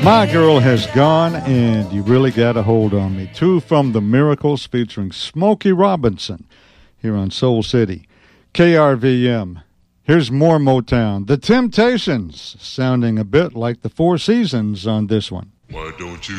My Girl Has Gone, and You Really Got a Hold on Me. Two from The Miracles featuring Smokey Robinson here on Soul City. KRVM. Here's more Motown. The Temptations, sounding a bit like the Four Seasons on this one. Why don't you